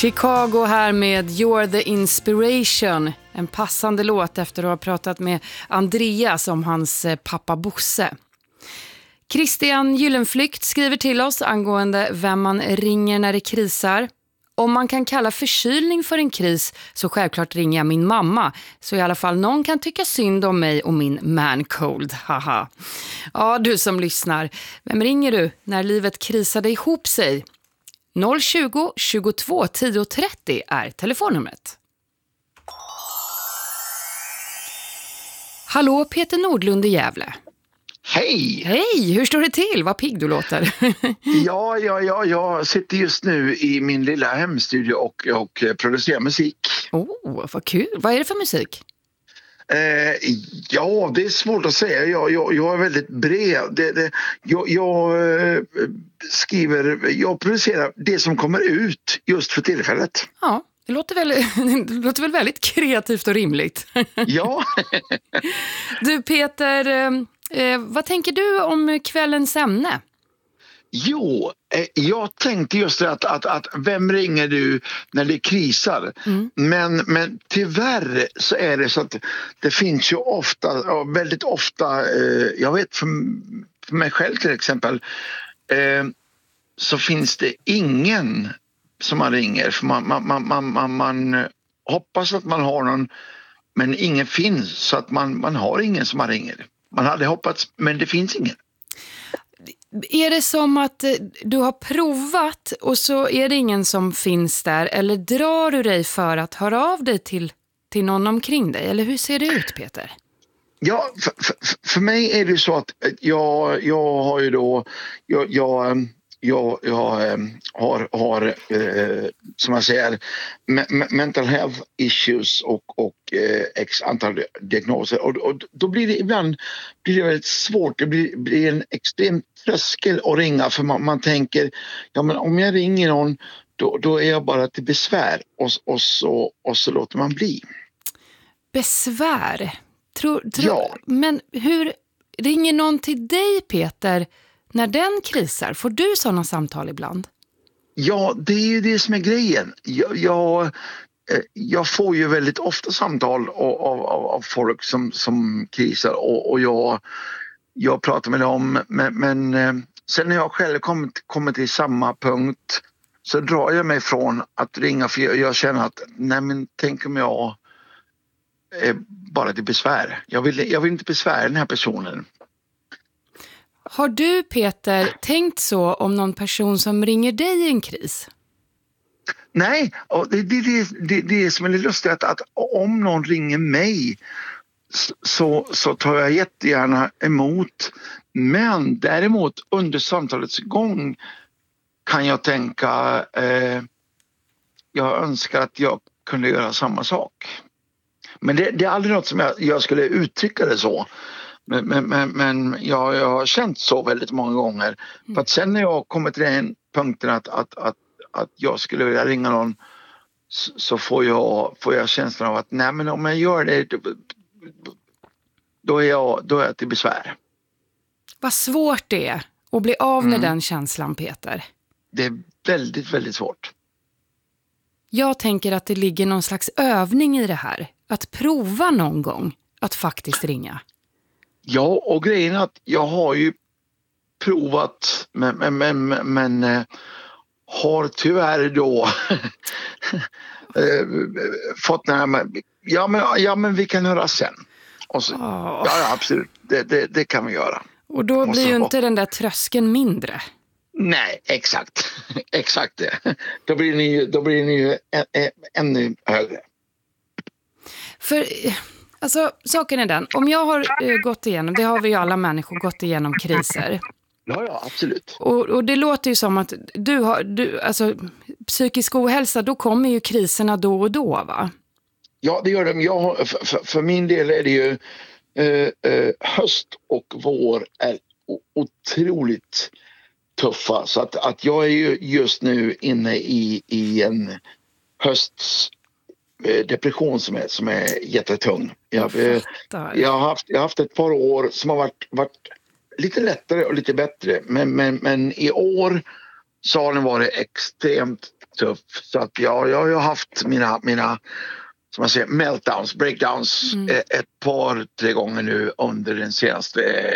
Chicago här med You're the Inspiration. En passande låt efter att ha pratat med Andreas om hans pappa Bosse. Christian Gyllenflykt skriver till oss angående vem man ringer när det krisar. Om man kan kalla förkylning för en kris så självklart ringer jag min mamma. Så i alla fall någon kan tycka synd om mig och min man cold. Haha. Ja, du som lyssnar. Vem ringer du när livet krisade ihop sig? 020 22 10 30 är telefonnumret. Hallå, Peter Nordlund i Gävle. Hej! Hej, hur står det till? Vad pigg du låter. Ja, jag sitter just nu i min lilla hemstudio och producerar musik. Vad kul. Vad är det för musik? Ja, det är svårt att säga. Jag är väldigt bred. Jag producerar det som kommer ut just för tillfället. Ja, det låter väl väldigt kreativt och rimligt. Ja. Du Peter, vad tänker du om kvällens ämne? Jo, jag tänkte just det att vem ringer du när det krisar? Men tyvärr så är det så att det finns ju väldigt ofta, jag vet för mig själv till exempel, så finns det ingen som man ringer. För man hoppas att man har någon, men ingen finns, så att man har ingen som man ringer. Man hade hoppats, men det finns ingen. Är det som att du har provat och så är det ingen som finns där? Eller drar du dig för att höra av dig till någon omkring dig? Eller hur ser det ut, Peter? Ja, för mig är det så att jag har ju då... Jag har som man säger mental health issues och x antal diagnoser och då blir det ibland väldigt svårt. Det blir en extrem tröskel att ringa, för man tänker, ja men om jag ringer någon då är jag bara till besvär och så låter man bli. Besvär? Ja. Men hur ringer någon till dig, Peter? När den krisar, får du sådana samtal ibland? Ja, det är ju det som är grejen. Jag får ju väldigt ofta samtal av folk som krisar och jag pratar med dem. Men sen när jag själv kommer till samma punkt så drar jag mig från att ringa, för jag känner att nej, men tänk om jag är bara till besvär. Jag vill inte besvära den här personen. Har du, Peter, tänkt så om någon person som ringer dig i en kris? Nej, och det är som är lite lustigt att om någon ringer mig så tar jag jättegärna emot. Men däremot under samtalets gång kan jag tänka, jag önskar att jag kunde göra samma sak. Men det är aldrig något som jag skulle uttrycka det så. Men jag har känt så väldigt många gånger. För att sen när jag kommer till den punkten att jag skulle vilja ringa någon, så får jag känslan av att nej, men om jag gör det då är jag till besvär. Vad svårt det är att bli av med den känslan, Peter. Det är väldigt, väldigt svårt. Jag tänker att det ligger någon slags övning i det här. Att prova någon gång att faktiskt ringa. Ja, och grejen är att jag har ju provat men har tyvärr då fått den här med, ja men vi kan höra sen. Och så, ja absolut, det kan vi göra. Och då blir ju inte den där tröskeln mindre. Nej, exakt det. Då blir ni ju ännu högre. För alltså, saken är den, om jag har gått igenom, det har vi ju alla människor gått igenom kriser. Ja, absolut. Och det låter ju som att alltså psykisk ohälsa, då kommer ju kriserna då och då, va? Ja, det gör de. För min del är det ju höst och vår är otroligt tuffa. Så att jag är ju just nu inne i en höstdepression som är jättetung. Jag har haft ett par år som har varit lite lättare och lite bättre. Men i år så har den varit extremt tuff. Så att jag har haft mina som man säger, meltdowns, breakdowns ett par, 3 gånger nu under den senaste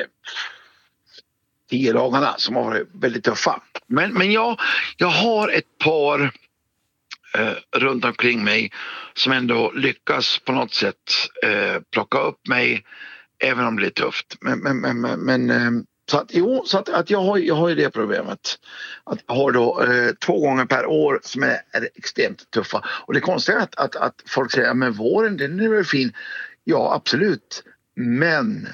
10 dagarna som har varit väldigt tuffa. Men jag har ett par runt omkring mig som ändå lyckas på något sätt plocka upp mig även om det är tufft. Men så att jag har ju det problemet att jag har då 2 gånger per år som är extremt tuffa. Och det konstiga är att folk säger men våren den är väl fin. Ja absolut, men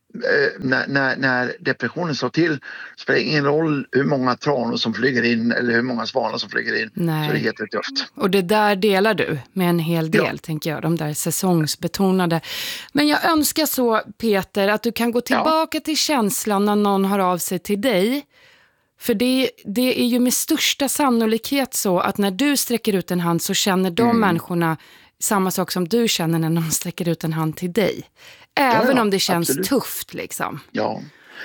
när depressionen står till spelar det ingen roll hur många tranor som flyger in eller hur många svanar som flyger in. Nej. Så det är helt tufft. Och det där delar du med en hel del, tänker jag, de där säsongsbetonade. Men jag önskar så, Peter, att du kan gå tillbaka till känslan när någon hör av sig till dig. För det är ju med största sannolikhet så att när du sträcker ut en hand så känner de människorna samma sak som du känner när någon sträcker ut en hand till dig. Även om det känns tufft liksom. Ja.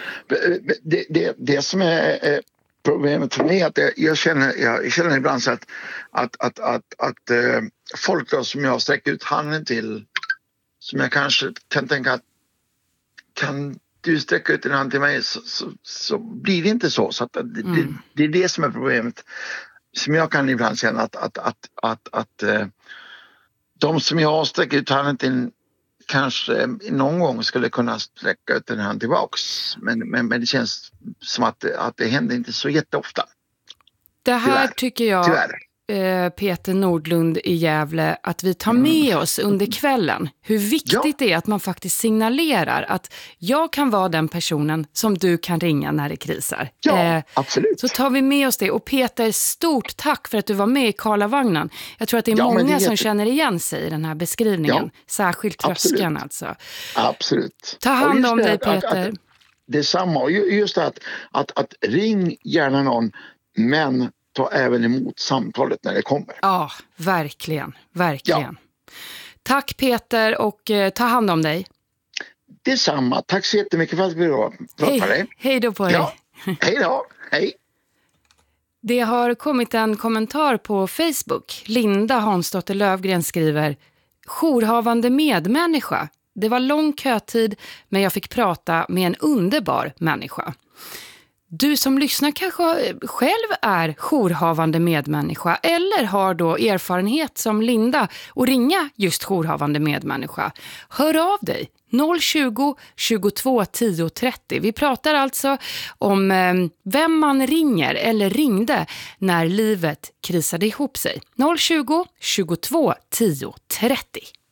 Det som är problemet för mig är att jag känner ibland så att folk då, som jag sträcker ut handen till, som jag kanske kan tänka att kan du sträcka ut en hand till mig så blir det inte så. Så att det är det som är problemet. Som jag kan ibland känna att de som jag sträcker ut handen till kanske någon gång skulle kunna sträcka ut en hand tillbaks. Men det känns som att det händer inte så jätteofta. Det här tyvärr. Tycker jag, tyvärr. Peter Nordlund i Gävle, att vi tar med oss under kvällen. Hur viktigt det är att man faktiskt signalerar att jag kan vara den personen som du kan ringa när det krisar. Ja, absolut. Så tar vi med oss det. Och Peter, stort tack för att du var med i Karlavagnen. Jag tror att det är många som känner igen sig i den här beskrivningen. Ja, särskilt tröskeln alltså. Absolut. Ta hand om dig, Peter. Det är samma. Och just att ring gärna någon, men ta även emot samtalet när det kommer. Ja, verkligen. Verkligen. Ja. Tack Peter och ta hand om dig. Detsamma. Tack så jättemycket för att vi pratade med dig. Hej då på dig. Ja. Hej då. Hej. Det har kommit en kommentar på Facebook. Linda Hansdotter Lövgren skriver: jourhavande medmänniska. Det var lång kötid, men jag fick prata med en underbar människa. Du som lyssnar kanske själv är jourhavande medmänniska eller har då erfarenhet som Linda och ringa just jourhavande medmänniska. Hör av dig 020 22 10 30. Vi pratar alltså om vem man ringer eller ringde när livet krisade ihop sig. 020 22 10 30.